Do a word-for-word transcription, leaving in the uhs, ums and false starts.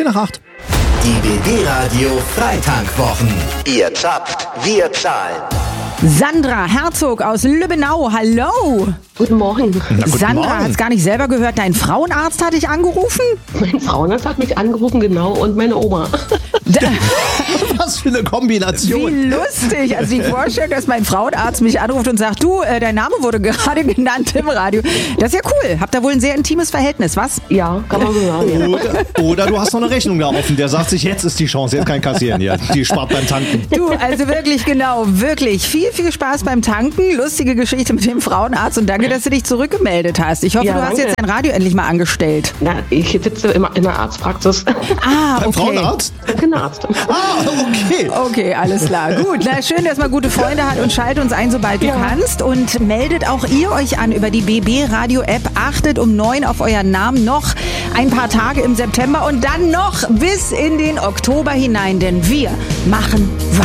zehn nach acht. Die B B-Radio Freitankwochen. Ihr zapft, wir zahlen. Sandra Herzog aus Lübbenau, hallo. Guten Morgen. Na, guten Sandra Morgen. hat es gar nicht selber gehört, dein Frauenarzt hat dich angerufen? Mein Frauenarzt hat mich angerufen, genau, und meine Oma. Was für eine Wie Kombination. lustig. Also die Vorstellung, dass mein Frauenarzt mich anruft und sagt, du, äh, dein Name wurde gerade genannt im Radio. Das ist ja cool. Habt ihr wohl ein sehr intimes Verhältnis, was? Ja, kann man so sagen. Ja. Oder, oder du hast noch eine Rechnung da offen. Der sagt sich, jetzt ist die Chance, jetzt kann ich kassieren hier. Die spart beim Tanken. Du, also wirklich genau, wirklich viel, viel Spaß beim Tanken. Lustige Geschichte mit dem Frauenarzt und danke, dass du dich zurückgemeldet hast. Ich hoffe, Ja, du hast danke. jetzt dein Radio endlich mal angestellt. Na, ich sitze immer in der Arztpraxis. Ah, Beim okay. Frauenarzt? Kinderarzt. Ah, okay. Okay, alles klar. Gut, na schön, dass man gute Freunde hat und schalt uns ein, sobald du Ja. kannst. Und meldet auch ihr euch an über die B B-Radio-App. Achtet um neun auf euren Namen. Noch ein paar Tage im September und dann noch bis in den Oktober hinein, denn wir machen weiter.